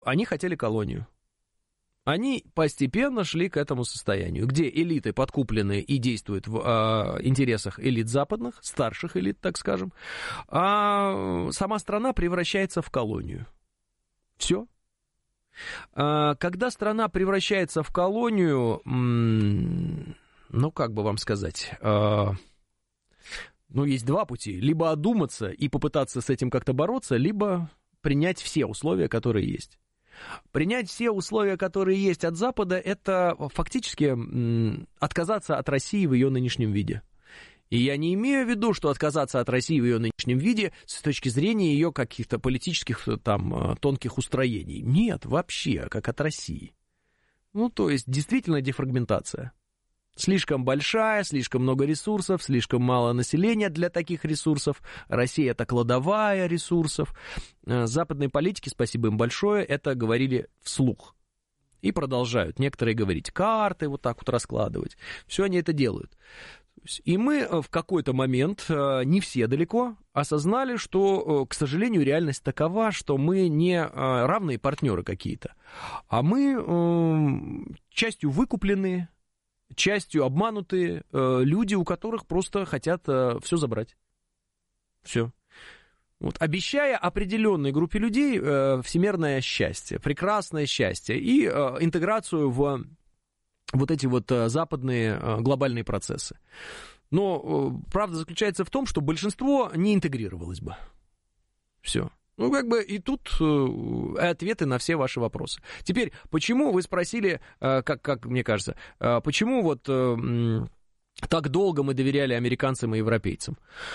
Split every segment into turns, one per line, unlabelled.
они хотели колонию. Они постепенно шли к этому состоянию, где элиты подкуплены и действуют в интересах элит западных, старших элит, так скажем, а сама страна превращается в колонию. Все. Когда страна превращается в колонию, ну, как бы вам сказать, ну, есть два пути. Либо одуматься и попытаться с этим как-то бороться, либо принять все условия, которые есть. Принять все условия, которые есть от Запада, это фактически отказаться от России в ее нынешнем виде. И я не имею в виду, что отказаться от России в ее нынешнем виде с точки зрения ее каких-то политических там тонких устроений. Нет, вообще, как от России. Ну, то есть, действительно дефрагментация. Слишком большая, слишком много ресурсов, слишком мало населения для таких ресурсов. Россия — это кладовая ресурсов. Западные политики, спасибо им большое, это говорили вслух. И продолжают некоторые говорить, карты вот так вот раскладывать. Все они это делают. И мы в какой-то момент, не все далеко, осознали, что, к сожалению, реальность такова, что мы не равные партнеры какие-то, а мы частью выкупленные, частью обманутые люди, у которых просто хотят все забрать. Все. Вот, обещая определенной группе людей всемирное счастье, прекрасное счастье и интеграцию в вот эти вот западные глобальные процессы. Но правда заключается в том, что большинство не интегрировалось бы. Все. Ну, как бы и тут ответы на все ваши вопросы. Теперь, почему вы спросили, как мне кажется, почему вот так долго мы доверяли американцам и европейцам?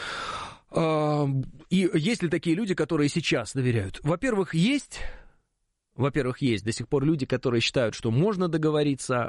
И есть ли такие люди, которые сейчас доверяют? Во-первых, есть до сих пор люди, которые считают, что можно договориться,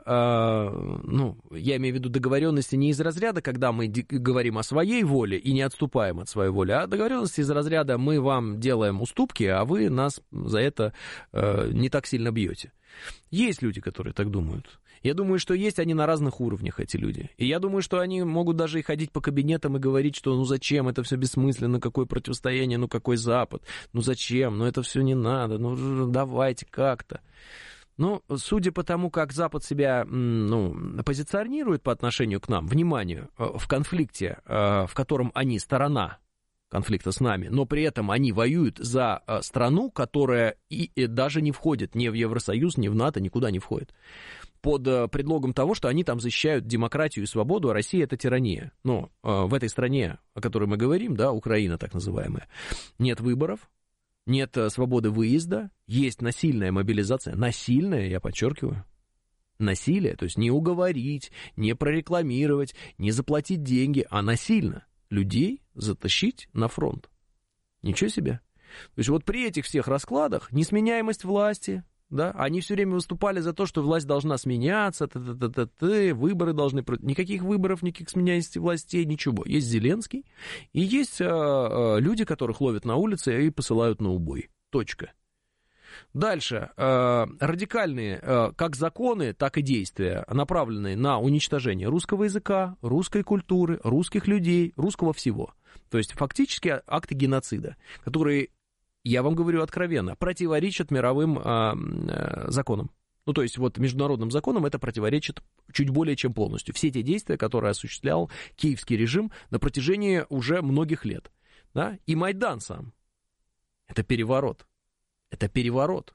ну, я имею в виду договоренности не из разряда, когда мы говорим о своей воле и не отступаем от своей воли, а договоренности из разряда мы вам делаем уступки, а вы нас за это не так сильно бьете. Есть люди, которые так думают. Я думаю, что есть они на разных уровнях, эти люди. И я думаю, что они могут даже и ходить по кабинетам и говорить, что ну зачем, это все бессмысленно, какое противостояние, ну какой Запад, ну зачем, ну это все не надо, ну давайте как-то. Но судя по тому, как Запад себя позиционирует по отношению к нам, внимание, в конфликте, в котором они сторона конфликта с нами, но при этом они воюют за страну, которая и даже не входит ни в Евросоюз, ни в НАТО, никуда не входит. Под предлогом того, что они там защищают демократию и свободу, а Россия — это тирания. Но в этой стране, о которой мы говорим, да, Украина так называемая, нет выборов, нет свободы выезда, есть насильная мобилизация, насильная, я подчеркиваю, насилие, то есть не уговорить, не прорекламировать, не заплатить деньги, а насильно людей затащить на фронт. Ничего себе. То есть вот при этих всех раскладах несменяемость власти, да, они все время выступали за то, что власть должна сменяться, выборы должны... Никаких выборов, никаких сменяемости властей, ничего. Есть Зеленский, и есть люди, которых ловят на улице и посылают на убой. Точка. Дальше. Радикальные как законы, так и действия, направленные на уничтожение русского языка, русской культуры, русских людей, русского всего. То есть фактически акты геноцида, которые, я вам говорю откровенно, противоречат мировым законам. Ну, то есть вот международным законам это противоречит чуть более чем полностью. Все те действия, которые осуществлял киевский режим на протяжении уже многих лет. Да? И Майдан сам. Это переворот. Это переворот.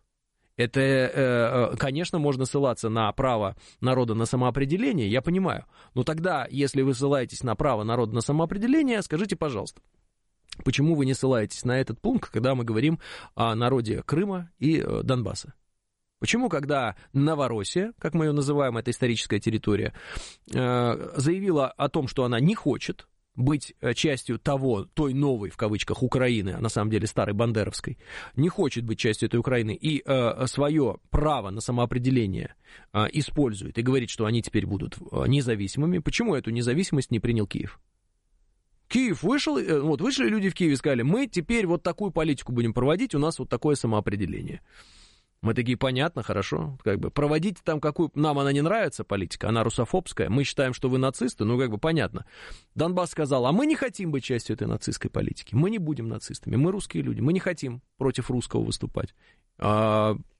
Это, конечно, можно ссылаться на право народа на самоопределение, я понимаю. Но тогда, если вы ссылаетесь на право народа на самоопределение, скажите, пожалуйста, почему вы не ссылаетесь на этот пункт, когда мы говорим о народе Крыма и Донбасса? Почему, когда Новороссия, как мы ее называем, это историческая территория, заявила о том, что она не хочет быть частью той новой, в кавычках, Украины, а на самом деле старой бандеровской, не хочет быть частью этой Украины и свое право на самоопределение использует и говорит, что они теперь будут независимыми, почему эту независимость не принял Киев? Киев вышел, вот вышли люди в Киеве и сказали, мы теперь вот такую политику будем проводить, у нас вот такое самоопределение. Мы такие, понятно, хорошо, как бы, проводите там какую... Нам она не нравится, политика, она русофобская, мы считаем, что вы нацисты, ну, как бы, понятно. Донбасс сказал, а мы не хотим быть частью этой нацистской политики, мы не будем нацистами, мы русские люди, мы не хотим против русского выступать.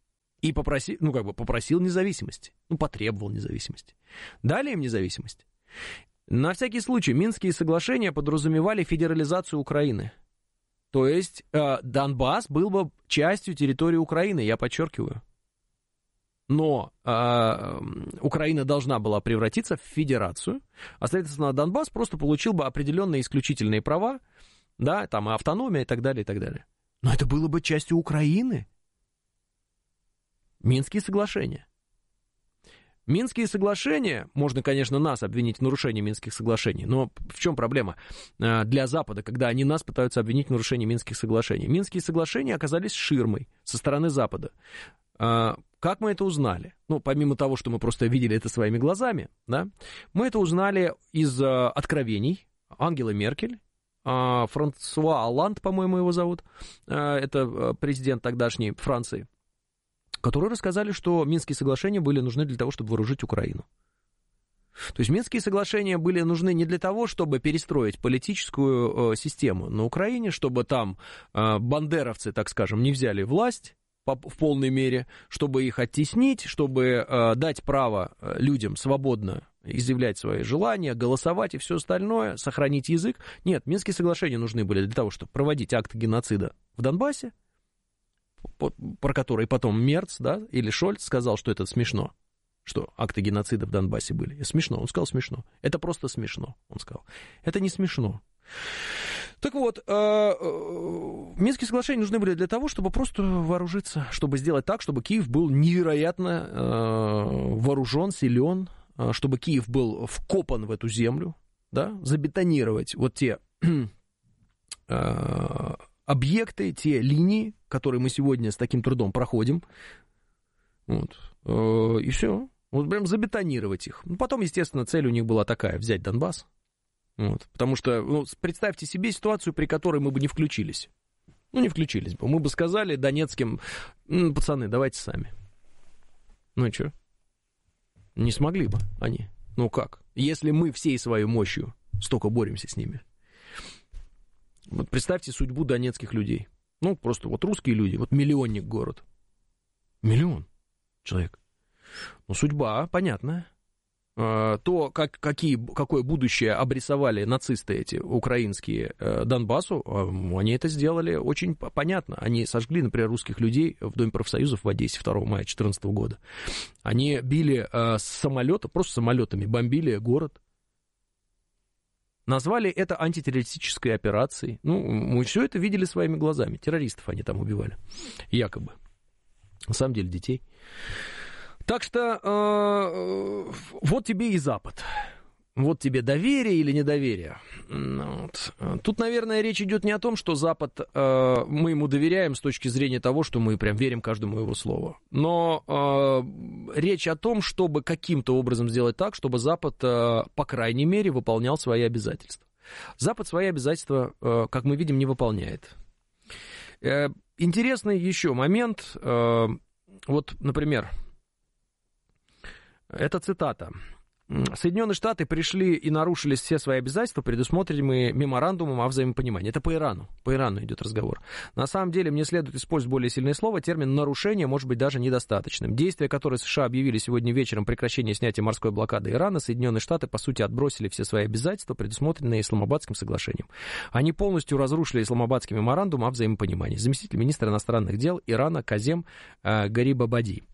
И попросил независимости. Потребовал независимости. Дали им независимость. На всякий случай, Минские соглашения подразумевали федерализацию Украины. То есть Донбасс был бы частью территории Украины, я подчеркиваю. Но Украина должна была превратиться в федерацию, а, следовательно, Донбасс просто получил бы определенные исключительные права, да, там автономия и так далее, и так далее. Но это было бы частью Украины. Минские соглашения. Минские соглашения, можно, конечно, нас обвинить в нарушении Минских соглашений, но в чем проблема для Запада, когда они нас пытаются обвинить в нарушении Минских соглашений? Минские соглашения оказались ширмой со стороны Запада. Как мы это узнали? Помимо того, что мы просто видели это своими глазами, да, мы это узнали из откровений Ангелы Меркель, Франсуа Олланд, по-моему, его зовут, это президент тогдашней Франции, которые рассказали, что Минские соглашения были нужны для того, чтобы вооружить Украину. То есть Минские соглашения были нужны не для того, чтобы перестроить политическую систему на Украине, чтобы там бандеровцы, так скажем, не взяли власть в полной мере, чтобы их оттеснить, чтобы дать право людям свободно изъявлять свои желания, голосовать и все остальное, сохранить язык. Нет, Минские соглашения нужны были для того, чтобы проводить акт геноцида в Донбассе, про который потом Мерц, да, или Шольц сказал, что это смешно, что акты геноцида в Донбассе были. И смешно, он сказал смешно. Это просто смешно, он сказал. Это не смешно. Так вот, Минские соглашения нужны были для того, чтобы просто вооружиться, чтобы сделать так, чтобы Киев был невероятно вооружен, силен, чтобы Киев был вкопан в эту землю, да, забетонировать вот те объекты, те линии, которые мы сегодня с таким трудом проходим, вот, и все, вот прям забетонировать их. Потом, естественно, цель у них была такая, взять Донбасс, вот, потому что, представьте себе ситуацию, при которой мы бы не включились, не включились бы, мы бы сказали донецким, пацаны, давайте сами, и что, не смогли бы они, как, если мы всей своей мощью столько боремся с ними. Вот представьте судьбу донецких людей. Просто вот русские люди, вот миллионник город. Миллион человек. Судьба понятная. То, какое будущее обрисовали нацисты эти украинские Донбассу, они это сделали очень понятно. Они сожгли, например, русских людей в Доме профсоюзов в Одессе 2 мая 2014 года. Они били с самолета, просто самолетами бомбили город. Назвали это антитеррористической операцией. Мы все это видели своими глазами. Террористов они там убивали. Якобы. На самом деле детей. Так что вот тебе и Запад. Вот тебе доверие или недоверие. Тут, наверное, речь идет не о том, что Запад, мы ему доверяем с точки зрения того, что мы прям верим каждому его слову. Но речь о том, чтобы каким-то образом сделать так, чтобы Запад, по крайней мере, выполнял свои обязательства. Запад свои обязательства, как мы видим, не выполняет. Интересный еще момент. Вот, например, эта цитата. Соединенные Штаты пришли и нарушили все свои обязательства, предусмотренные меморандумом о взаимопонимании. Это по Ирану. По Ирану идет разговор. На самом деле, мне следует использовать более сильное слово. Термин «нарушение» может быть даже недостаточным. Действия, которые США объявили сегодня вечером, прекращение снятия морской блокады Ирана, Соединенные Штаты, по сути, отбросили все свои обязательства, предусмотренные Исламабадским соглашением. Они полностью разрушили Исламабадский меморандум о взаимопонимании. Заместитель министра иностранных дел Ирана Казем Гарибабади.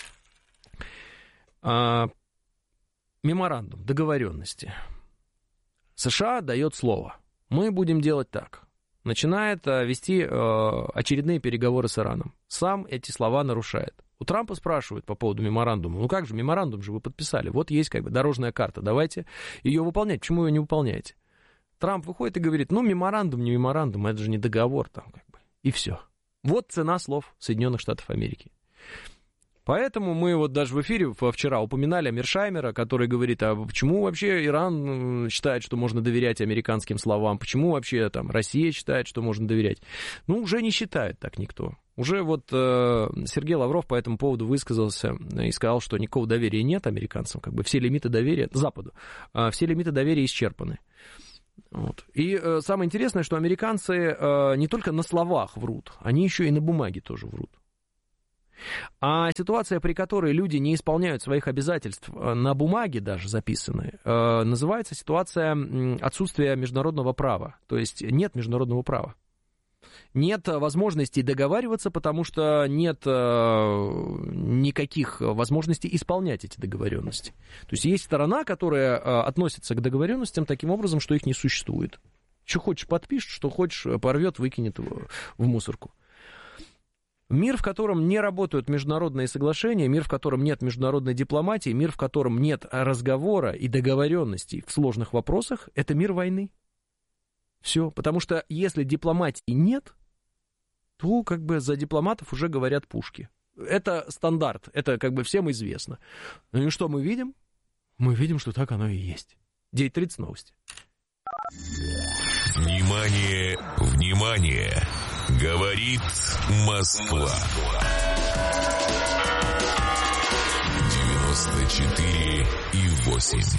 Меморандум, договоренности. США дает слово. Мы будем делать так. Начинает вести очередные переговоры с Ираном. Сам эти слова нарушает. У Трампа спрашивают по поводу меморандума. Как же, меморандум же вы подписали. Вот есть дорожная карта. Давайте ее выполнять. Почему вы ее не выполняете? Трамп выходит и говорит, меморандум, не меморандум, это же не договор там И все. Вот цена слов Соединенных Штатов Америки. Поэтому мы вот даже в эфире вчера упоминали Мершаймера, который говорит, а почему вообще Иран считает, что можно доверять американским словам, почему вообще там Россия считает, что можно доверять. Уже не считает так никто. Уже вот Сергей Лавров по этому поводу высказался и сказал, что никакого доверия нет американцам, все лимиты доверия, Западу, все лимиты доверия исчерпаны. Вот. И самое интересное, что американцы не только на словах врут, они еще и на бумаге тоже врут. А ситуация, при которой люди не исполняют своих обязательств, на бумаге даже записанные, называется ситуация отсутствия международного права. То есть нет международного права. Нет возможности договариваться, потому что нет никаких возможностей исполнять эти договоренности. То есть есть сторона, которая относится к договоренностям таким образом, что их не существует. Что хочешь подпишет, что хочешь порвет, выкинет в мусорку. Мир, в котором не работают международные соглашения, мир, в котором нет международной дипломатии, мир, в котором нет разговора и договоренностей в сложных вопросах, это мир войны. Все, потому что если дипломатии нет, то как бы за дипломатов уже говорят пушки. Это стандарт, это как бы всем известно. Ну и что мы видим? Мы видим, что так оно и есть. 9:30 новости.
Внимание, внимание! Говорит Москва. 94,8.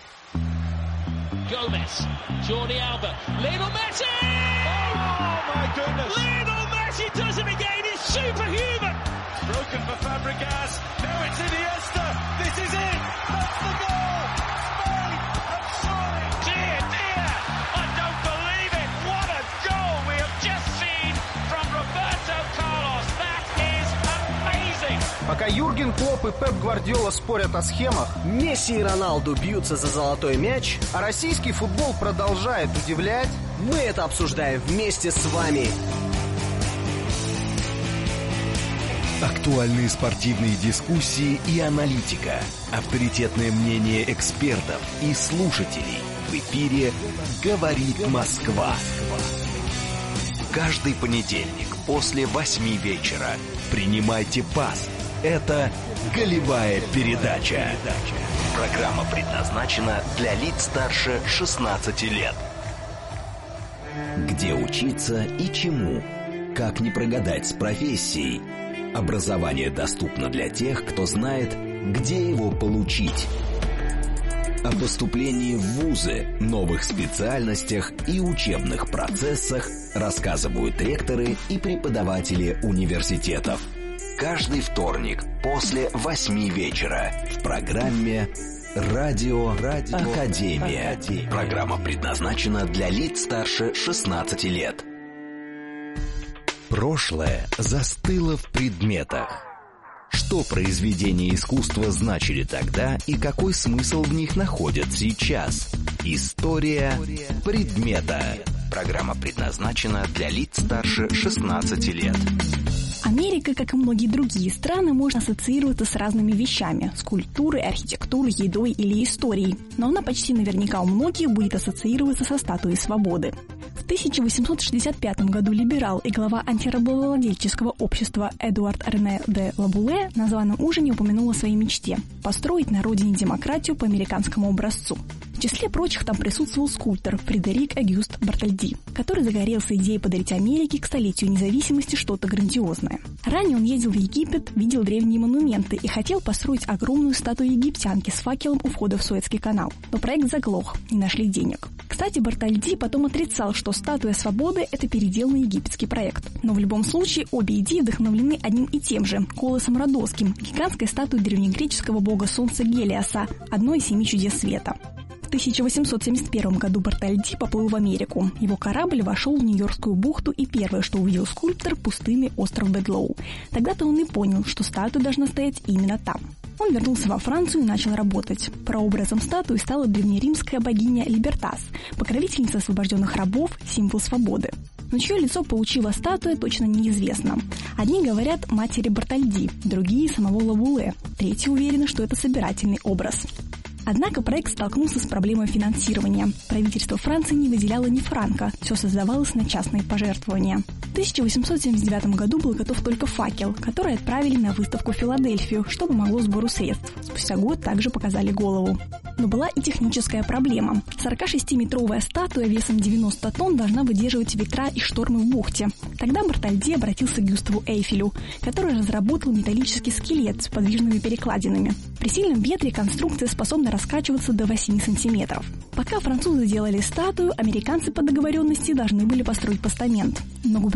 Gomez, Jordi Alba, Lionel Messi! Oh my goodness! Lionel Messi does it again, it's superhuman! Broken for Fabregas, now it's Iniesta, this is it! That's the goal! Spain have scored! Dear, dear, I don't believe it! What a goal we have just seen from Roberto Carlos! That is amazing!
Пока Юрген Клопп и Пеп Гвардиола спорят о схемах,
Месси и Роналду бьются за золотой мяч,
а российский футбол продолжает удивлять,
мы это обсуждаем вместе с вами.
Актуальные спортивные дискуссии и аналитика, авторитетное мнение экспертов и слушателей. В эфире «Говорит Москва». Каждый понедельник после 8 вечера принимайте пас. Это «Голевая передача». Программа предназначена для лиц старше 16 лет. Где учиться и чему? Как не прогадать с профессией? Образование доступно для тех, кто знает, где его получить. О поступлении в вузы, новых специальностях и учебных процессах рассказывают ректоры и преподаватели университетов. Каждый вторник после 8 вечера в программе «Радио Академия». Программа предназначена для лиц старше 16 лет. Прошлое застыло в предметах. Что произведения искусства значили тогда и какой смысл в них находят сейчас? История предмета. Программа предназначена для лиц старше 16 лет.
Америка, как и многие другие страны, может ассоциироваться с разными вещами – с культурой, архитектурой, едой или историей. Но она почти наверняка у многих будет ассоциироваться со статуей свободы. В 1865 году либерал и глава антирабовладельческого общества Эдуард Рене де Лабуле на званом ужине упомянул о своей мечте – построить на родине демократию по американскому образцу. В числе прочих там присутствовал скульптор Фредерик Огюст Бартольди, который загорелся идеей подарить Америке к столетию независимости что-то грандиозное. Ранее он ездил в Египет, видел древние монументы и хотел построить огромную статую египтянки с факелом у входа в Суэцкий канал. Но проект заглох, не нашли денег. Кстати, Бартольди потом отрицал, что статуя свободы – это переделанный египетский проект. Но в любом случае обе идеи вдохновлены одним и тем же – Колосом Родосским, гигантской статуей древнегреческого бога солнца Гелиоса, одной из 7 чудес света. В 1871 году Бартольди поплыл в Америку. Его корабль вошел в Нью-Йоркскую бухту, и первое, что увидел скульптор – пустынный остров Бедлоу. Тогда-то он и понял, что статуя должна стоять именно там. Он вернулся во Францию и начал работать. Прообразом статуи стала древнеримская богиня Либертас, покровительница освобожденных рабов, символ свободы. Но чье лицо получила статуя, точно неизвестно. Одни говорят матери Бартольди, другие – самого Лабуле, третьи уверены, что это собирательный образ. Однако проект столкнулся с проблемой финансирования. Правительство Франции не выделяло ни франка, все создавалось на частные пожертвования. В 1879 году был готов только факел, который отправили на выставку в Филадельфию, что помогло сбору средств. Спустя год также показали голову. Но была и техническая проблема. 46-метровая статуя весом 90 тонн должна выдерживать ветра и штормы в бухте. Тогда Бартольди обратился к Гюставу Эйфелю, который разработал металлический скелет с подвижными перекладинами. При сильном ветре конструкция способна раскачиваться до 8 сантиметров. Пока французы делали статую, американцы по договоренности должны были построить постамент. Но губернатор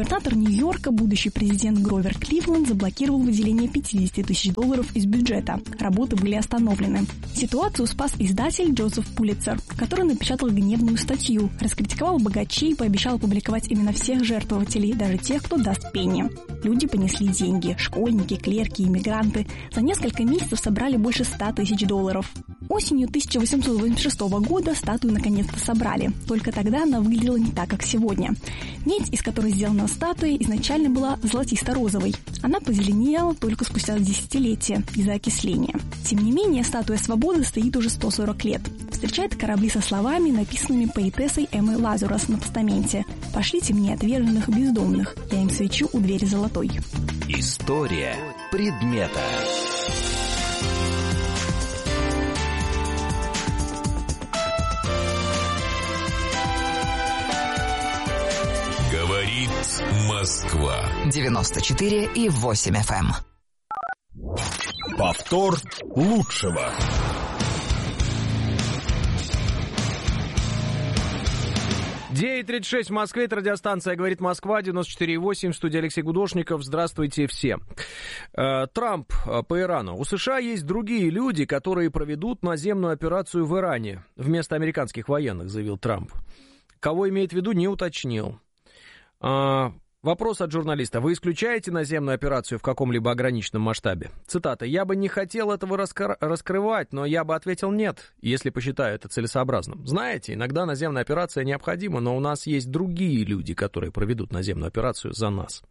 Губернатор Нью-Йорка, будущий президент Гровер Кливленд, заблокировал выделение $50 тысяч из бюджета. Работы были остановлены. Ситуацию спас издатель Джозеф Пулитцер, который напечатал гневную статью, раскритиковал богачей и пообещал опубликовать именно всех жертвователей, даже тех, кто даст пени. Люди понесли деньги – школьники, клерки, иммигранты. За несколько месяцев собрали больше $100 тысяч. Осенью 1886 года статую наконец-то собрали. Только тогда она выглядела не так, как сегодня. Медь, из которой сделана статуя, изначально была золотисто-розовой. Она позеленела только спустя десятилетия из-за окисления. Тем не менее, статуя свободы стоит уже 140 лет. Встречает корабли со словами, написанными поэтессой Эммой Лазарус на постаменте: «Пошлите мне отверженных бездомных, я им свечу у двери золотой».
История предмета.
Говорит Москва.
94,8 FM.
Повтор лучшего.
«9:36 в Москве», это радиостанция «Говорит Москва», 94,8, в студии Алексей Гудошников. Здравствуйте все. Трамп по Ирану. У США есть другие люди, которые проведут наземную операцию в Иране вместо американских военных, заявил Трамп. Кого имеет в виду, не уточнил. Вопрос от журналиста. Вы исключаете наземную операцию в каком-либо ограниченном масштабе? Цитата. «Я бы не хотел этого раскрывать, но я бы ответил нет, если посчитаю это целесообразным. Знаете, иногда наземная операция необходима, но у нас есть другие люди, которые проведут наземную операцию за нас».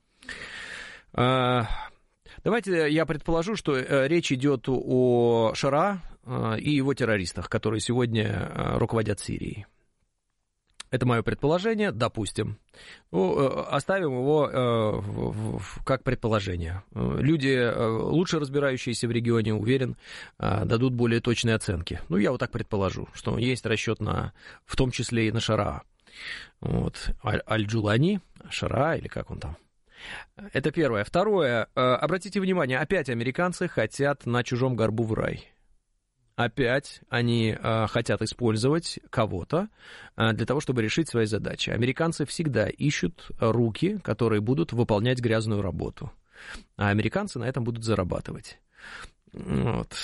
Давайте я предположу, что речь идет о Шара и его террористах, которые сегодня руководят Сирией. Это мое предположение, допустим. Оставим его как предположение. Люди, лучше разбирающиеся в регионе, уверен, дадут более точные оценки. Я вот так предположу, что есть расчет в том числе и на Шара. Вот. Аль-Джулани, Шара или как он там. Это первое. Второе. Обратите внимание, опять американцы хотят на чужом горбу в рай. Опять они хотят использовать кого-то для того, чтобы решить свои задачи. Американцы всегда ищут руки, которые будут выполнять грязную работу. А американцы на этом будут зарабатывать. Вот.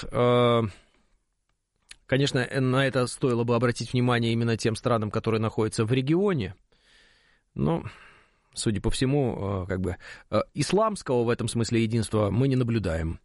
Конечно, на это стоило бы обратить внимание именно тем странам, которые находятся в регионе. Но, судя по всему, исламского в этом смысле единства мы не наблюдаем.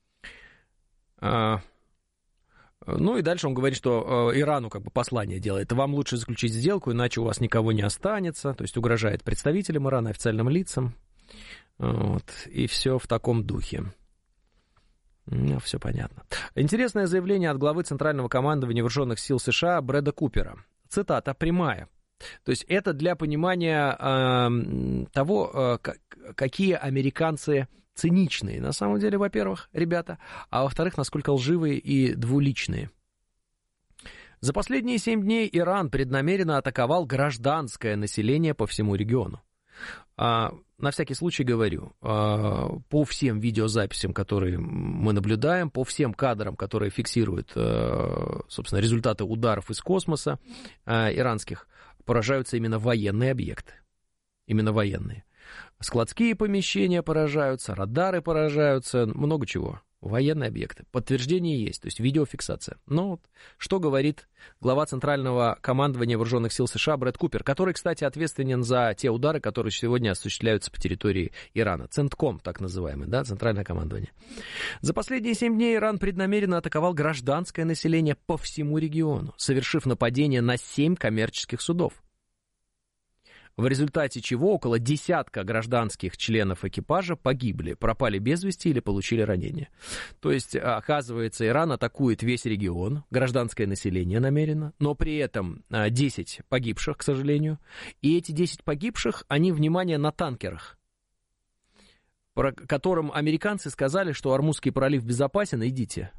И дальше он говорит, что Ирану послание делает. Вам лучше заключить сделку, иначе у вас никого не останется. То есть угрожает представителям Ирана, официальным лицам. Вот. И все в таком духе. Все понятно. Интересное заявление от главы Центрального командования Вооруженных сил США Брэда Купера. Цитата прямая. То есть это для понимания того, какие американцы циничные, на самом деле, во-первых, ребята, а во-вторых, насколько лживые и двуличные. За последние 7 дней Иран преднамеренно атаковал гражданское население по всему региону. На всякий случай говорю, по всем видеозаписям, которые мы наблюдаем, по всем кадрам, которые фиксируют, собственно, результаты ударов из космоса иранских, поражаются именно военные объекты. Именно военные. Складские помещения поражаются, радары поражаются, много чего. Военные объекты. Подтверждение есть, то есть видеофиксация. Что говорит глава Центрального командования Вооруженных сил США Брэд Купер, который, кстати, ответственен за те удары, которые сегодня осуществляются по территории Ирана. Центком, так называемый, да, Центральное командование. За последние 7 дней Иран преднамеренно атаковал гражданское население по всему региону, совершив нападение на 7 коммерческих судов. В результате чего около десятка гражданских членов экипажа погибли, пропали без вести или получили ранения. То есть, оказывается, Иран атакует весь регион, гражданское население намеренно, но при этом 10 погибших, к сожалению. И эти 10 погибших, они, внимание, на танкерах, про которым американцы сказали, что Ормузский пролив безопасен, идите.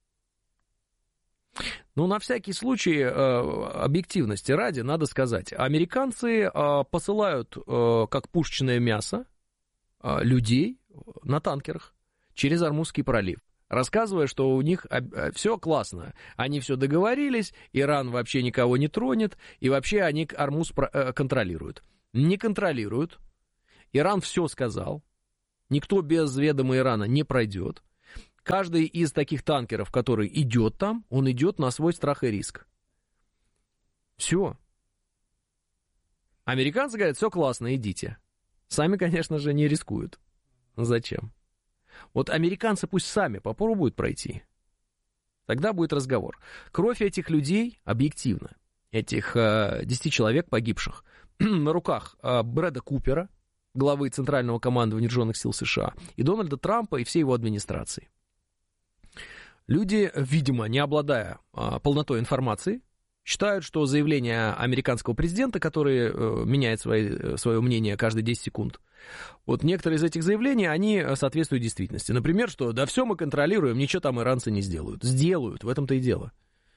На всякий случай, объективности ради, надо сказать, американцы посылают, как пушечное мясо, людей на танкерах через Ормузский пролив, рассказывая, что у них все классно, они все договорились, Иран вообще никого не тронет, и вообще они Ормуз контролируют. Не контролируют. Иран все сказал. Никто без ведома Ирана не пройдет. Каждый из таких танкеров, который идет там, он идет на свой страх и риск. Все. Американцы говорят, все классно, идите. Сами, конечно же, не рискуют. Зачем? Вот американцы пусть сами попробуют пройти. Тогда будет разговор. Кровь этих людей, объективно, этих 10 человек погибших, на руках Брэда Купера, главы Центрального командования Вооруженных сил США, и Дональда Трампа, и всей его администрации. Люди, видимо, не обладая полнотой информации, считают, что заявление американского президента, который меняет свое мнение каждые 10 секунд, вот некоторые из этих заявлений, они соответствуют действительности. Например, что да все мы контролируем, ничего там иранцы не сделают. Сделают, в этом-то и дело.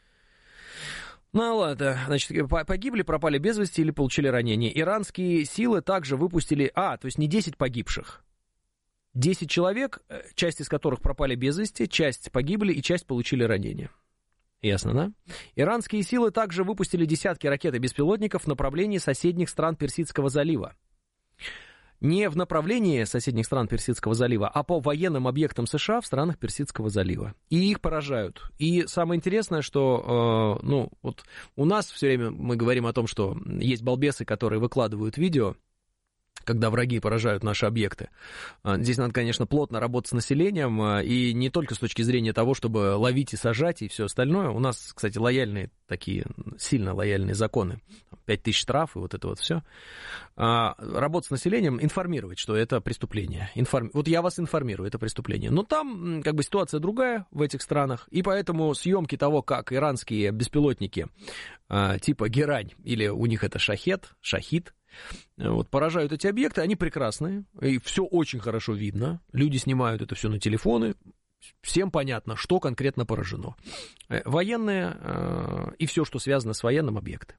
Ну ладно, значит, погибли, пропали без вести или получили ранения. Иранские силы также выпустили... то есть не 10 погибших. 10 человек, часть из которых пропали без вести, часть погибли и часть получили ранения. Ясно, да? Иранские силы также выпустили десятки ракет и беспилотников в направлении соседних стран Персидского залива. Не в направлении соседних стран Персидского залива, а по военным объектам США в странах Персидского залива. И их поражают. И самое интересное, что вот у нас все время мы говорим о том, что есть балбесы, которые выкладывают видео, когда враги поражают наши объекты. Здесь надо, конечно, плотно работать с населением, и не только с точки зрения того, чтобы ловить и сажать, и все остальное. У нас, кстати, лояльные такие, сильно лояльные законы. 5000 штраф и вот это вот все. Работать с населением, информировать, что это преступление. Вот я вас информирую, это преступление. Но там как бы ситуация другая в этих странах, и поэтому съемки того, как иранские беспилотники типа Герань, или у них это Шахид, вот, поражают эти объекты, они прекрасные, и все очень хорошо видно, люди снимают это все на телефоны, всем понятно, что конкретно поражено. Военные и все, что связано с военным объектом.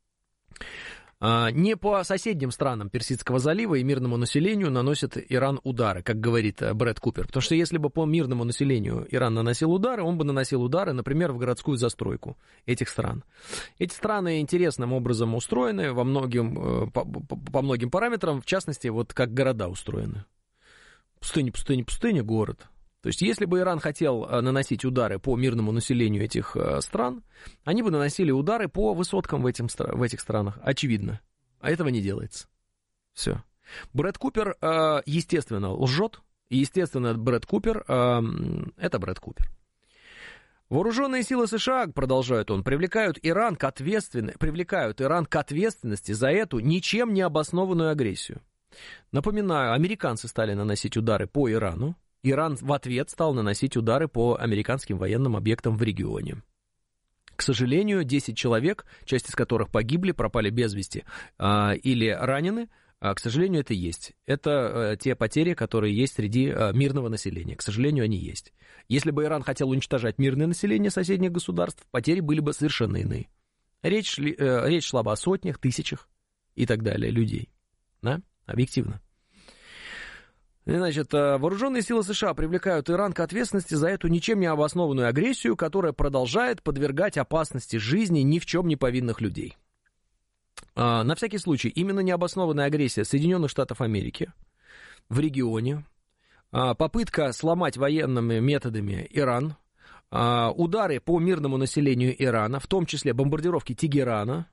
Не по соседним странам Персидского залива и мирному населению наносит Иран удары, как говорит Брэд Купер. Потому что если бы по мирному населению Иран наносил удары, он бы наносил удары, например, в городскую застройку этих стран. Эти страны интересным образом устроены по многим параметрам, в частности, вот как города устроены. Пустыня, город. То есть, если бы Иран хотел наносить удары по мирному населению этих стран, они бы наносили удары по высоткам в этих странах, очевидно. А этого не делается. Все. Брэд Купер, естественно, лжет. И, естественно, Брэд Купер, это Брэд Купер. Вооруженные силы США, продолжает он, привлекают Иран к ответственности за эту ничем не обоснованную агрессию. Напоминаю, американцы стали наносить удары по Ирану. Иран в ответ стал наносить удары по американским военным объектам в регионе. К сожалению, 10 человек, часть из которых погибли, пропали без вести или ранены, к сожалению, это есть. Это те потери, которые есть среди мирного населения. К сожалению, они есть. Если бы Иран хотел уничтожать мирное население соседних государств, потери были бы совершенно иные. Речь шла бы о сотнях, тысячах и так далее людей. Да? Объективно. Значит, вооруженные силы США привлекают Иран к ответственности за эту ничем не обоснованную агрессию, которая продолжает подвергать опасности жизни ни в чем не повинных людей. На всякий случай, именно необоснованная агрессия Соединенных Штатов Америки в регионе, попытка сломать военными методами Иран, удары по мирному населению Ирана, в том числе бомбардировки Тегерана,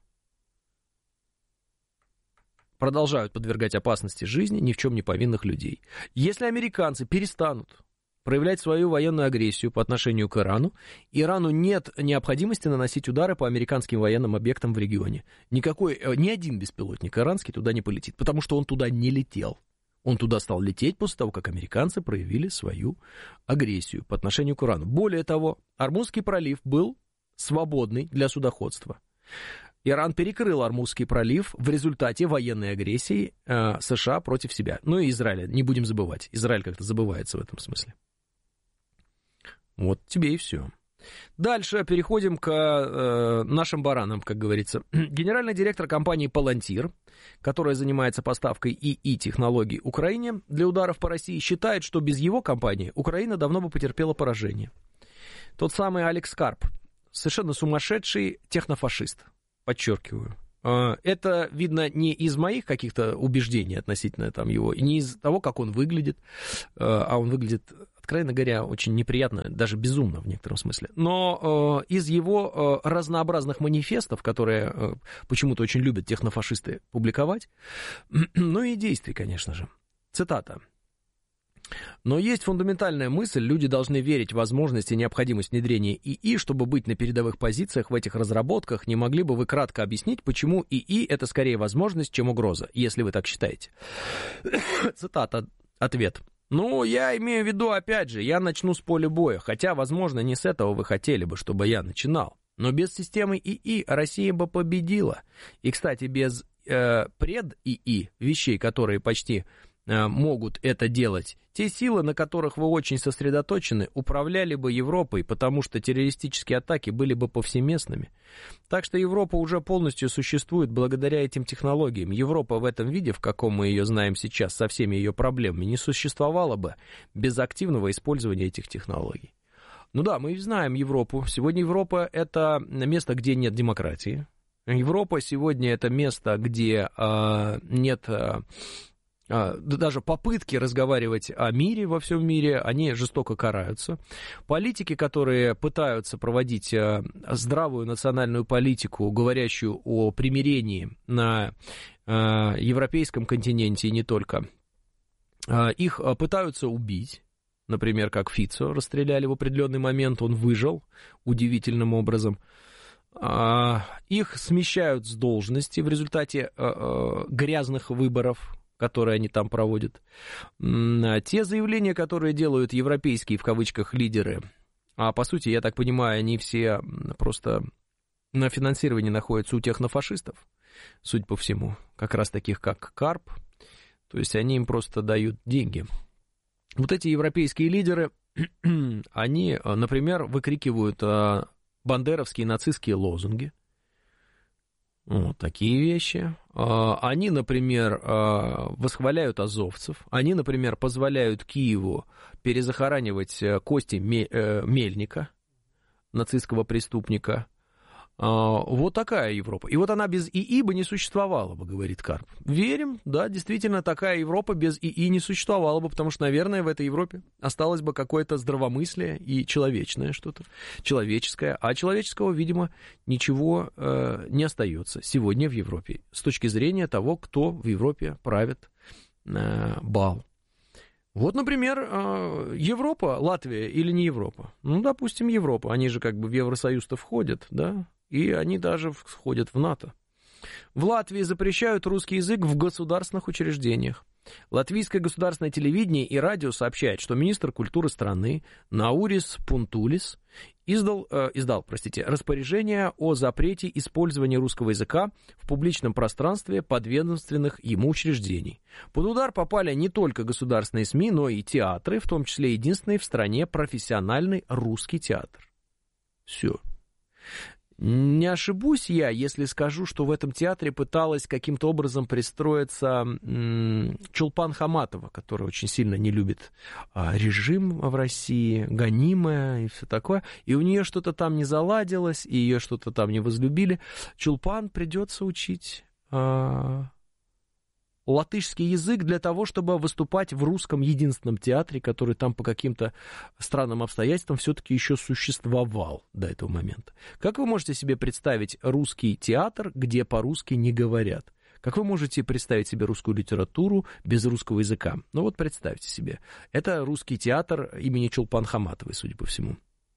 продолжают подвергать опасности жизни ни в чем не повинных людей. Если американцы перестанут проявлять свою военную агрессию по отношению к Ирану, Ирану нет необходимости наносить удары по американским военным объектам в регионе. Ни один беспилотник иранский туда не полетит, потому что он туда не летел. Он туда стал лететь после того, как американцы проявили свою агрессию по отношению к Ирану. Более того, Ормузский пролив был свободный для судоходства. Иран перекрыл Ормузский пролив в результате военной агрессии США против себя. Ну и Израиля, не будем забывать. Израиль как-то забывается в этом смысле. Вот тебе и все. Дальше переходим к нашим баранам, как говорится. Генеральный директор компании «Палантир», которая занимается поставкой ИИ-технологий Украине для ударов по России, считает, что без его компании Украина давно бы потерпела поражение. Тот самый Алекс Карп, совершенно сумасшедший технофашист. Подчеркиваю, Это видно не из моих каких-то убеждений относительно там его, не из того, как он выглядит, а он выглядит, откровенно говоря, очень неприятно, даже безумно в некотором смысле, но из его разнообразных манифестов, которые почему-то очень любят технофашисты публиковать, ну и действий, конечно же. Цитата. Но есть фундаментальная мысль, люди должны верить в возможность и необходимость внедрения ИИ, чтобы быть на передовых позициях в этих разработках. Не могли бы вы кратко объяснить, почему ИИ это скорее возможность, чем угроза, если вы так считаете? Цитата, ответ. Ну, я имею в виду, опять же, я начну с поля боя, хотя, возможно, не с этого вы хотели бы, чтобы я начинал. Но без системы ИИ Россия бы победила. И, кстати, без пред-ИИ, вещей, которые почти могут это делать, те силы, на которых вы очень сосредоточены, управляли бы Европой, потому что террористические атаки были бы повсеместными. Так что Европа уже полностью существует благодаря этим технологиям. Европа в этом виде, в каком мы ее знаем сейчас, со всеми ее проблемами, не существовала бы без активного использования этих технологий. Ну да, мы знаем Европу. Сегодня Европа — это место, где нет демократии. Европа сегодня — это место, где нет... даже попытки разговаривать о мире во всем мире, они жестоко караются. Политики, которые пытаются проводить здравую национальную политику, говорящую о примирении на европейском континенте и не только, их пытаются убить. Например, как Фицо расстреляли в определенный момент, он выжил удивительным образом. Их смещают с должности в результате грязных выборов, которые они там проводят. Те заявления, которые делают европейские, в кавычках, лидеры, а по сути, я так понимаю, они все просто на финансировании находятся у технофашистов, судя по всему, как раз таких, как Карп, то есть они им просто дают деньги. Вот эти европейские лидеры, они, например, выкрикивают бандеровские нацистские лозунги. Вот такие вещи. Они, например, восхваляют азовцев. Они, например, позволяют Киеву перезахоранивать кости Мельника, нацистского преступника. Вот такая Европа. И вот она без ИИ бы не существовала бы, говорит Карп. Верим, да, действительно, такая Европа без ИИ не существовала бы, потому что, наверное, в этой Европе осталось бы какое-то здравомыслие и человечное что-то, человеческое. А человеческого, видимо, ничего не остается сегодня в Европе с точки зрения того, кто в Европе правит бал. Вот, например, Европа, Латвия или не Европа? Ну, допустим, Европа. Они же как бы в Евросоюз-то входят, да? И они даже входят в НАТО. В Латвии запрещают русский язык в государственных учреждениях. Латвийское государственное телевидение и радио сообщает, что министр культуры страны Наурис Пунтулис издал распоряжение о запрете использования русского языка в публичном пространстве подведомственных ему учреждений. Под удар попали не только государственные СМИ, но и театры, в том числе единственный в стране профессиональный русский театр. Все. Не ошибусь я, если скажу, что в этом театре пыталась каким-то образом пристроиться Чулпан Хаматова, которая очень сильно не любит режим в России, гонимая и все такое. И у нее что-то там не заладилось, и ее что-то там не возлюбили. Чулпан придется учить латышский язык для того, чтобы выступать в русском единственном театре, который там по каким-то странным обстоятельствам все-таки еще существовал до этого момента. Как вы можете себе представить русский театр, где по-русски не говорят? Как вы можете представить себе русскую литературу без русского языка? Ну вот представьте себе. Это русский театр имени Чулпан Хаматовой, судя по всему.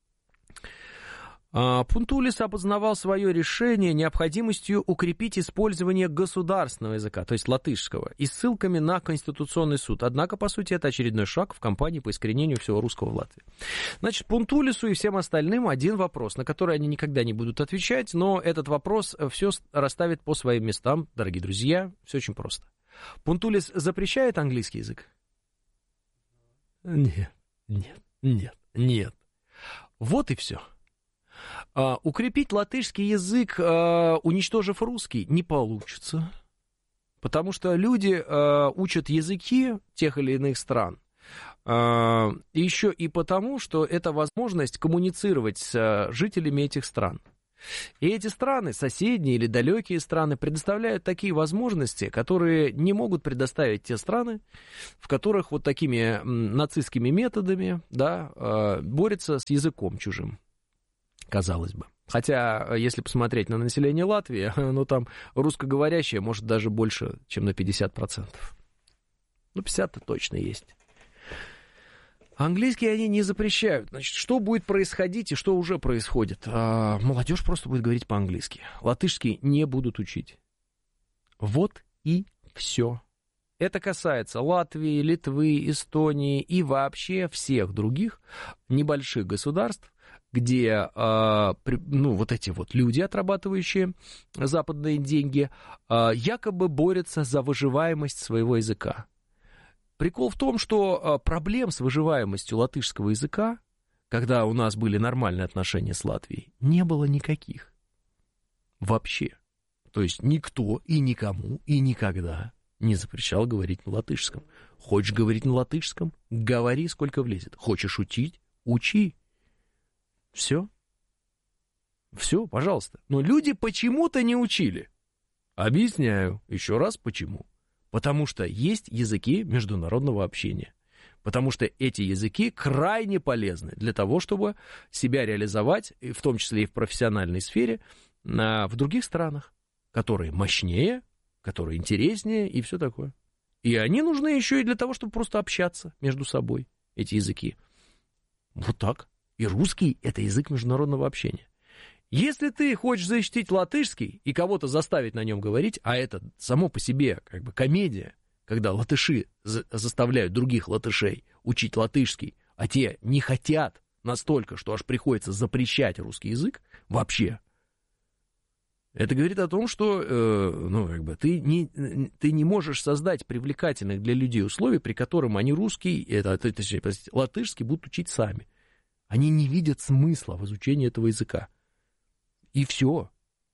Пунтулис обосновал свое решение необходимостью укрепить использование государственного языка, то есть латышского, и ссылками на Конституционный суд. Однако, по сути, это очередной шаг в кампании по искоренению всего русского в Латвии. Значит, Пунтулису и всем остальным один вопрос, на который они никогда не будут отвечать, но этот вопрос все расставит по своим местам, дорогие друзья, все очень просто. Пунтулис запрещает английский язык? Нет. Вот и все. Укрепить латышский язык, уничтожив русский, не получится. Потому что люди учат языки тех или иных стран. Еще и потому, что это возможность коммуницировать с жителями этих стран. И эти страны, соседние или далекие страны, предоставляют такие возможности, которые не могут предоставить те страны, в которых вот такими нацистскими методами, да, борются с языком чужим, казалось бы. Хотя, если посмотреть на население Латвии, ну, там русскоговорящее может даже больше, чем на 50%. Ну, 50-то точно есть. Английский они не запрещают. Значит, что будет происходить и что уже происходит? Молодежь просто будет говорить по-английски. Латышский не будут учить. Вот и все. Это касается Латвии, Литвы, Эстонии и вообще всех других небольших государств, где вот эти вот люди, отрабатывающие западные деньги, якобы борются за выживаемость своего языка. Прикол в том, что проблем с выживаемостью латышского языка, когда у нас были нормальные отношения с Латвией, не было никаких. Вообще. То есть никто и никому и никогда не запрещал говорить на латышском. Хочешь говорить на латышском? Говори, сколько влезет. Хочешь учить? Учи. Все. Все, пожалуйста. Но люди почему-то не учили. Объясняю еще раз почему. Потому что есть языки международного общения. Потому что эти языки крайне полезны для того, чтобы себя реализовать, в том числе и в профессиональной сфере, в других странах, которые мощнее, которые интереснее и все такое. И они нужны еще и для того, чтобы просто общаться между собой, эти языки. Вот так. И русский — это язык международного общения. Если ты хочешь защитить латышский и кого-то заставить на нем говорить, а это само по себе как бы комедия, когда латыши заставляют других латышей учить латышский, а те не хотят настолько, что аж приходится запрещать русский язык вообще, это говорит о том, что ты не можешь создать привлекательных для людей условий, при котором они латышский будут учить сами. Они не видят смысла в изучении этого языка. И все.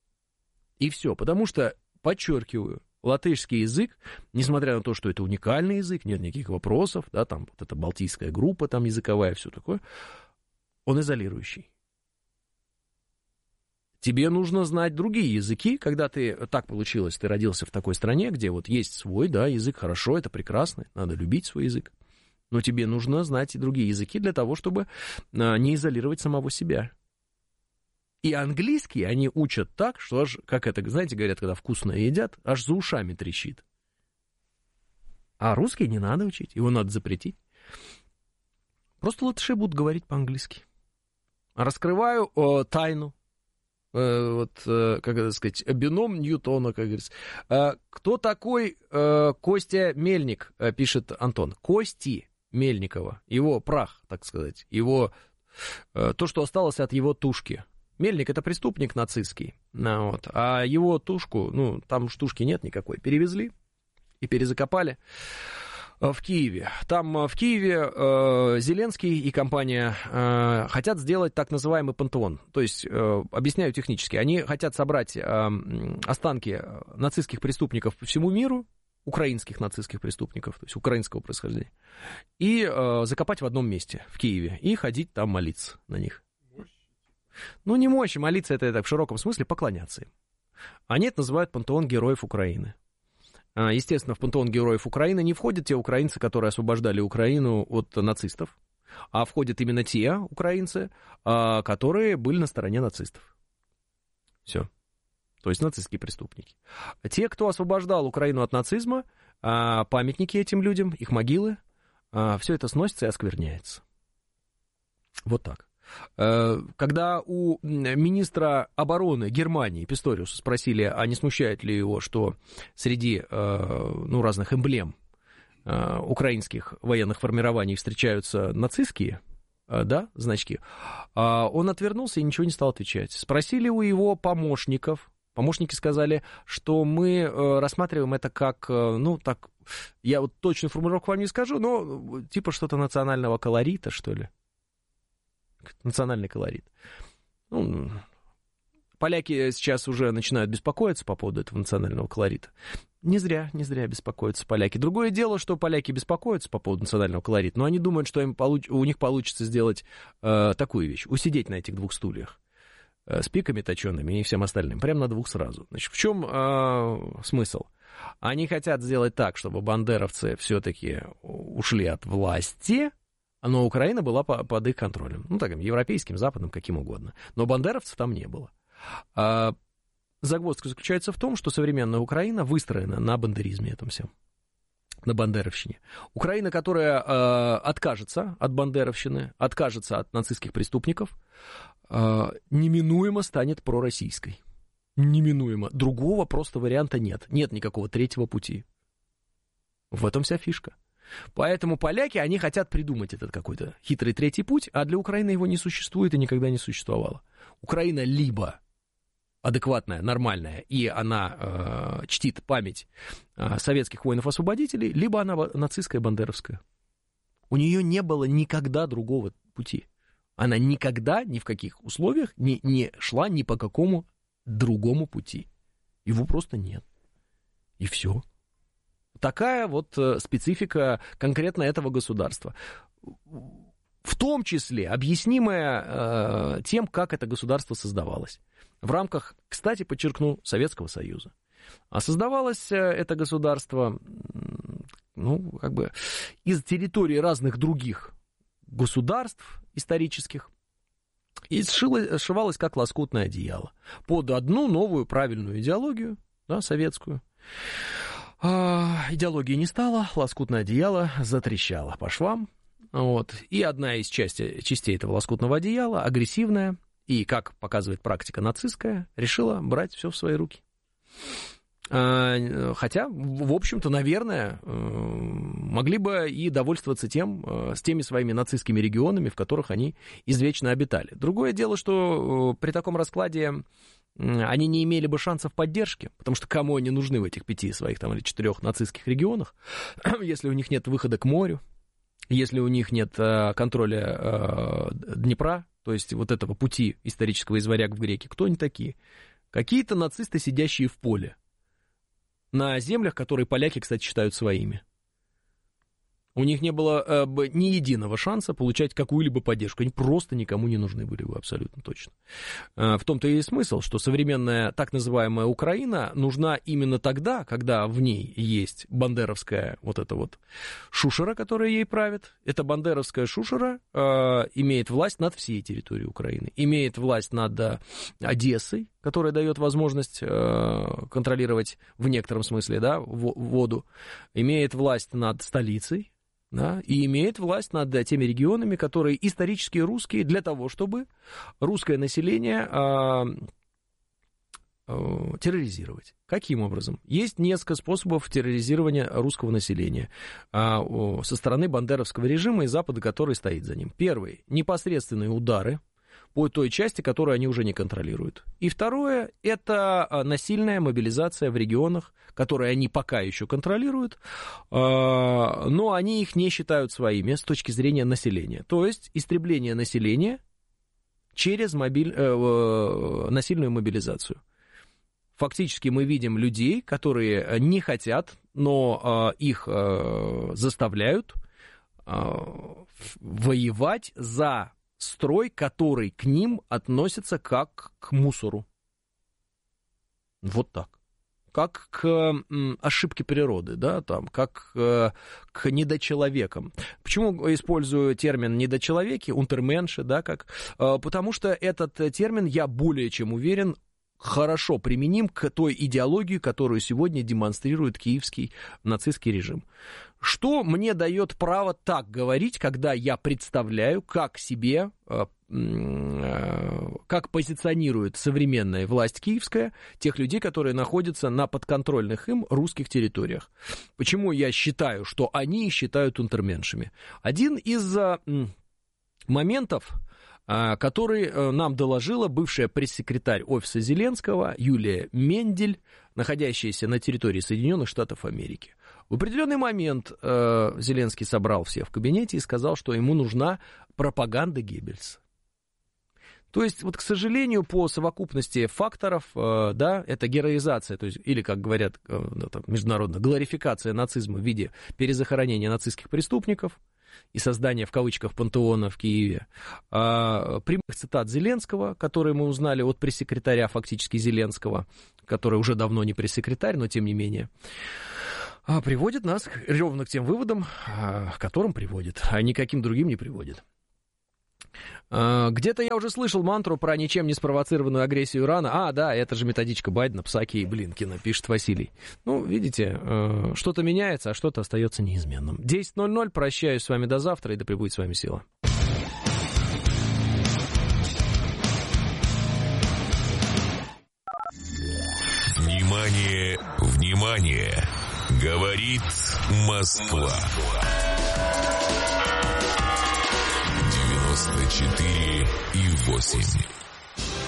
И все. Потому что, подчеркиваю, латышский язык, несмотря на то, что это уникальный язык, нет никаких вопросов, да, там вот эта балтийская группа, там языковая, все такое, он изолирующий. Тебе нужно знать другие языки, когда ты, так получилось, ты родился в такой стране, где вот есть свой, да, язык, хорошо, это прекрасно, надо любить свой язык. Но тебе нужно знать и другие языки для того, чтобы не изолировать самого себя. И английский они учат так, что аж, как это, знаете, говорят, когда вкусно едят, аж за ушами трещит. А русский не надо учить, его надо запретить. Просто латыши будут говорить по-английски. Раскрываю тайну. Как это сказать, бином Ньютона, как говорится. Кто такой Костя Мельник, пишет Антон. Кости Мельникова, его прах, так сказать, его, то, что осталось от его тушки. Мельник — это преступник нацистский, вот, а его тушку, там уж тушки нет никакой, перевезли и перезакопали в Киеве. Там в Киеве Зеленский и компания хотят сделать так называемый пантеон. То есть, объясняю технически, они хотят собрать останки нацистских преступников по всему миру, украинских нацистских преступников, то есть украинского происхождения, и закопать в одном месте, в Киеве, и ходить там молиться на них. Не мощь, молиться — это в широком смысле поклоняться им. Они это называют пантеон героев Украины. Естественно, в пантеон героев Украины не входят те украинцы, которые освобождали Украину от нацистов, а входят именно те украинцы, которые были на стороне нацистов. Все. То есть нацистские преступники. Те, кто освобождал Украину от нацизма, памятники этим людям, их могилы, все это сносится и оскверняется. Вот так. Когда у министра обороны Германии Писториуса спросили, а не смущает ли его, что среди разных эмблем украинских военных формирований встречаются нацистские, да, значки, он отвернулся и ничего не стал отвечать. Спросили у его помощников. Помощники сказали, что мы рассматриваем это как, я вот точную формулировку вам не скажу, но типа что-то национального колорита, что ли. Национальный колорит. Поляки сейчас уже начинают беспокоиться по поводу этого национального колорита. Не зря беспокоятся поляки. Другое дело, что поляки беспокоятся по поводу национального колорита, но они думают, что у них получится сделать такую вещь, усидеть на этих двух стульях. с пиками точеными и всем остальным. Прямо на двух сразу. Значит, в чем смысл? Они хотят сделать так, чтобы бандеровцы все-таки ушли от власти, но Украина была под их контролем. Ну, так, европейским, западным, каким угодно. Но бандеровцев там не было. Загвоздка заключается в том, что современная Украина выстроена на бандеризме этом всем. На бандеровщине. Украина, которая откажется от бандеровщины, откажется от нацистских преступников, неминуемо станет пророссийской. Неминуемо. Другого просто варианта нет. Нет никакого третьего пути. В этом вся фишка. Поэтому поляки, они хотят придумать этот какой-то хитрый третий путь, а для Украины его не существует и никогда не существовало. Украина либо адекватная, нормальная, и она чтит память советских воинов-освободителей, либо она нацистская, бандеровская. У нее не было никогда другого пути. Она никогда, ни в каких условиях не шла ни по какому другому пути. Его просто нет. И все. Такая вот специфика конкретно этого государства. В том числе объяснимая тем, как это государство создавалось. В рамках, кстати, подчеркну, Советского Союза. А создавалось это государство, ну, как бы из территории разных других государств исторических. И сшивалось как лоскутное одеяло. Под одну новую правильную идеологию, да, советскую. Идеологии не стало, лоскутное одеяло затрещало по швам. Вот. И одна из частей этого лоскутного одеяла, агрессивная, и, как показывает практика нацистская, решила брать все в свои руки. Хотя, в общем-то, наверное, могли бы и довольствоваться с теми своими нацистскими регионами, в которых они извечно обитали. Другое дело, что при таком раскладе они не имели бы шансов поддержки, потому что кому они нужны в этих 5 своих там, или 4 нацистских регионах, если у них нет выхода к морю, если у них нет контроля Днепра, то есть вот этого пути исторического из варяг в греки. Кто они такие? Какие-то нацисты, сидящие в поле. На землях, которые поляки, кстати, считают своими. У них не было ни единого шанса получать какую-либо поддержку. Они просто никому не нужны были бы, абсолютно точно. В том-то и смысл, что современная так называемая Украина нужна именно тогда, когда в ней есть бандеровская вот эта вот шушера, которая ей правит. Эта бандеровская шушера имеет власть над всей территорией Украины. Имеет власть над Одессой, которая дает возможность контролировать в некотором смысле, да, воду. Имеет власть над столицей. Да, и имеет власть над теми регионами, которые исторически русские, для того, чтобы русское население терроризировать. Каким образом? Есть несколько способов терроризирования русского населения со стороны бандеровского режима и Запада, который стоит за ним. Первый — непосредственные удары по той части, которую они уже не контролируют. И второе — это насильная мобилизация в регионах, которые они пока еще контролируют, но они их не считают своими с точки зрения населения. То есть истребление населения через насильную мобилизацию. Фактически мы видим людей, которые не хотят, но их заставляют воевать за строй, который к ним относится как к мусору. Вот так. Как к ошибке природы, да, там, как к недочеловекам. Почему использую термин недочеловеки, унтерменши, да, как? Потому что этот термин, я более чем уверен, хорошо применим к той идеологии, которую сегодня демонстрирует киевский нацистский режим. Что мне дает право так говорить, когда я представляю, как себе, как позиционирует современная власть киевская тех людей, которые находятся на подконтрольных им русских территориях? Почему я считаю, что они считают унтерменшами? Один из моментов, который нам доложила бывшая пресс-секретарь офиса Зеленского Юлия Мендель, находящаяся на территории Соединенных Штатов Америки. В определенный момент Зеленский собрал всех в кабинете и сказал, что ему нужна пропаганда Геббельса. То есть, вот, к сожалению, по совокупности факторов, да, это героизация, то есть, или, как говорят международно, глорификация нацизма в виде перезахоронения нацистских преступников, и создания, в кавычках, пантеона в Киеве, прямых цитат Зеленского, которые мы узнали от пресс-секретаря фактически Зеленского, который уже давно не пресс-секретарь, но тем не менее, приводит нас ровно к тем выводам, к которым приводит, а никаким другим не приводит. Где-то я уже слышал мантру про ничем не спровоцированную агрессию Ирана. Да, это же методичка Байдена, Псаки и Блинкина, пишет Василий. Ну, видите, что-то меняется, а что-то остается неизменным. 10:00, прощаюсь с вами до завтра, и да пребудет с вами сила.
Внимание, внимание! Говорит Москва. 94,8.